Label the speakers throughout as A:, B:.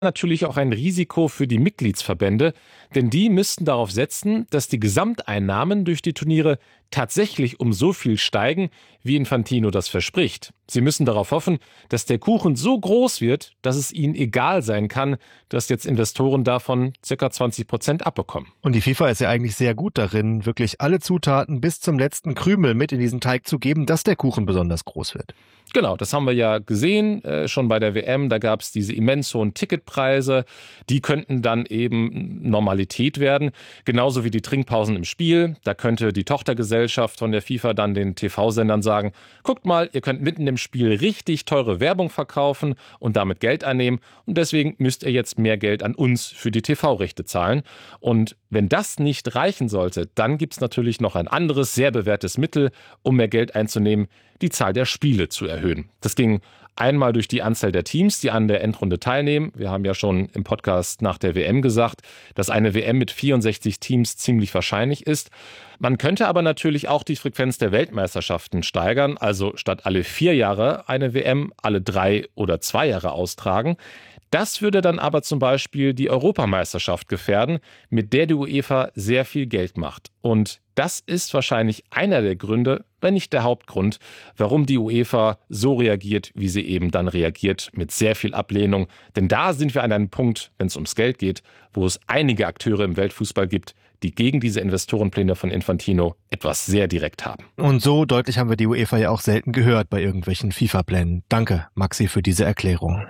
A: natürlich auch ein Risiko für die Mitgliedsverbände, denn die müssten darauf setzen, dass die Gesamteinnahmen durch die Turniere tatsächlich um so viel steigen, wie Infantino das verspricht. Sie müssen darauf hoffen, dass der Kuchen so groß wird, dass es ihnen egal sein kann, dass jetzt Investoren davon ca. 20% abbekommen.
B: Und die FIFA ist ja eigentlich sehr gut darin, wirklich alle Zutaten bis zum letzten Krümel mit in diesen Teig zu geben, dass der Kuchen besonders groß wird.
A: Genau, das haben wir ja gesehen, schon bei der WM, da gab es diese immens hohen Ticketpreise, die könnten dann eben Normalität werden, genauso wie die Trinkpausen im Spiel. Da könnte die Tochtergesellschaft von der FIFA dann den TV-Sendern sagen, guckt mal, ihr könnt mitten im Spiel richtig teure Werbung verkaufen und damit Geld einnehmen und deswegen müsst ihr jetzt mehr Geld an uns für die TV-Rechte zahlen. Und wenn das nicht reichen sollte, dann gibt es natürlich noch ein anderes, sehr bewährtes Mittel, um mehr Geld einzunehmen, die Zahl der Spiele zu erhöhen. Das ging einmal durch die Anzahl der Teams, die an der Endrunde teilnehmen. Wir haben ja schon im Podcast nach der WM gesagt, dass eine WM mit 64 Teams ziemlich wahrscheinlich ist. Man könnte aber natürlich auch die Frequenz der Weltmeisterschaften steigern, also statt alle 4 Jahre eine WM alle 3 oder 2 Jahre austragen. Das würde dann aber zum Beispiel die Europameisterschaft gefährden, mit der die UEFA sehr viel Geld macht. Und das ist wahrscheinlich einer der Gründe, wenn nicht der Hauptgrund, warum die UEFA so reagiert, wie sie eben dann reagiert, mit sehr viel Ablehnung. Denn da sind wir an einem Punkt, wenn es ums Geld geht, wo es einige Akteure im Weltfußball gibt, die gegen diese Investorenpläne von Infantino etwas sehr direkt haben.
B: Und so deutlich haben wir die UEFA ja auch selten gehört bei irgendwelchen FIFA-Plänen. Danke, Maxi, für diese Erklärung.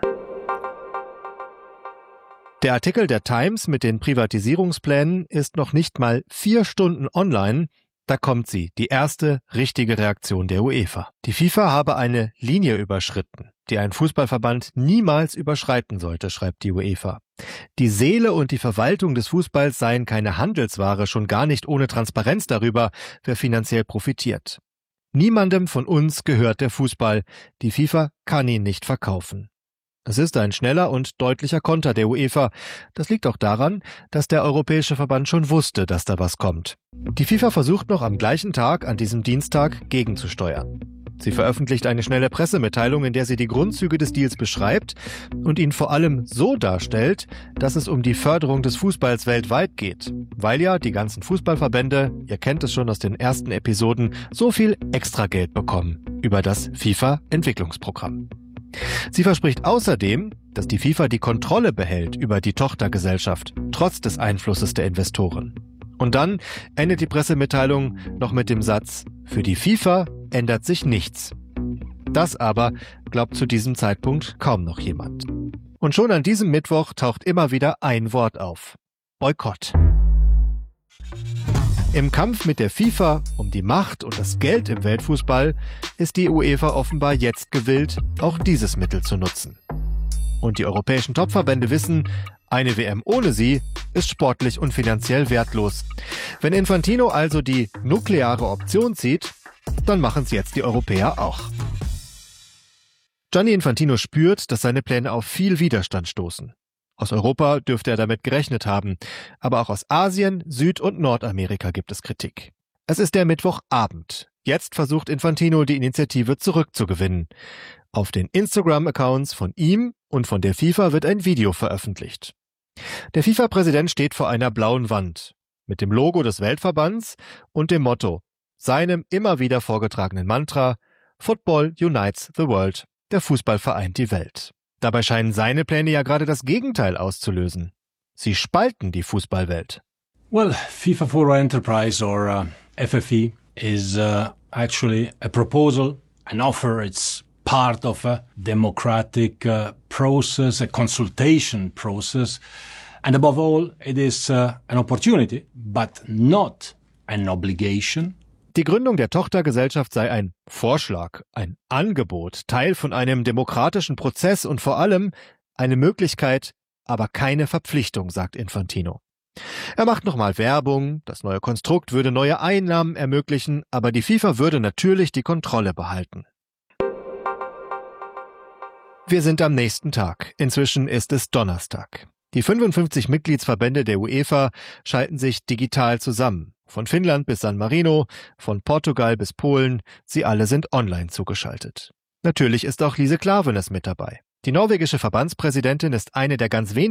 B: Der Artikel der Times mit den Privatisierungsplänen ist noch nicht mal 4 Stunden online. Da kommt sie, die erste richtige Reaktion der UEFA. Die FIFA habe eine Linie überschritten, die ein Fußballverband niemals überschreiten sollte, schreibt die UEFA. Die Seele und die Verwaltung des Fußballs seien keine Handelsware, schon gar nicht ohne Transparenz darüber, wer finanziell profitiert. Niemandem von uns gehört der Fußball. Die FIFA kann ihn nicht verkaufen. Es ist ein schneller und deutlicher Konter der UEFA. Das liegt auch daran, dass der Europäische Verband schon wusste, dass da was kommt. Die FIFA versucht noch am gleichen Tag, an diesem Dienstag, gegenzusteuern. Sie veröffentlicht eine schnelle Pressemitteilung, in der sie die Grundzüge des Deals beschreibt und ihn vor allem so darstellt, dass es um die Förderung des Fußballs weltweit geht. Weil ja die ganzen Fußballverbände, ihr kennt es schon aus den ersten Episoden, so viel Extrageld bekommen über das FIFA-Entwicklungsprogramm. Sie verspricht außerdem, dass die FIFA die Kontrolle behält über die Tochtergesellschaft, trotz des Einflusses der Investoren. Und dann endet die Pressemitteilung noch mit dem Satz, für die FIFA ändert sich nichts. Das aber glaubt zu diesem Zeitpunkt kaum noch jemand. Und schon an diesem Mittwoch taucht immer wieder ein Wort auf. Boykott. Im Kampf mit der FIFA um die Macht und das Geld im Weltfußball ist die UEFA offenbar jetzt gewillt, auch dieses Mittel zu nutzen. Und die europäischen Topverbände wissen, eine WM ohne sie ist sportlich und finanziell wertlos. Wenn Infantino also die nukleare Option zieht, dann machen es jetzt die Europäer auch. Gianni Infantino spürt, dass seine Pläne auf viel Widerstand stoßen. Aus Europa dürfte er damit gerechnet haben, aber auch aus Asien, Süd- und Nordamerika gibt es Kritik. Es ist der Mittwochabend. Jetzt versucht Infantino, die Initiative zurückzugewinnen. Auf den Instagram-Accounts von ihm und von der FIFA wird ein Video veröffentlicht. Der FIFA-Präsident steht vor einer blauen Wand mit dem Logo des Weltverbands und dem Motto, seinem immer wieder vorgetragenen Mantra, Football unites the world, der Fußball vereint die Welt. Dabei scheinen seine Pläne ja gerade das Gegenteil auszulösen. Sie spalten die Fußballwelt.
C: Well, FIFA for Enterprise or FFE is actually a proposal, an offer. It's part of a democratic process, a consultation process. And above all, it is an opportunity, but not an obligation.
B: Die Gründung der Tochtergesellschaft sei ein Vorschlag, ein Angebot, Teil von einem demokratischen Prozess und vor allem eine Möglichkeit, aber keine Verpflichtung, sagt Infantino. Er macht nochmal Werbung, das neue Konstrukt würde neue Einnahmen ermöglichen, aber die FIFA würde natürlich die Kontrolle behalten. Wir sind am nächsten Tag. Inzwischen ist es Donnerstag. Die 55 Mitgliedsverbände der UEFA schalten sich digital zusammen. Von Finnland bis San Marino, von Portugal bis Polen, sie alle sind online zugeschaltet. Natürlich ist auch Lise Klaveness mit dabei. Die norwegische Verbandspräsidentin ist eine der ganz wenigen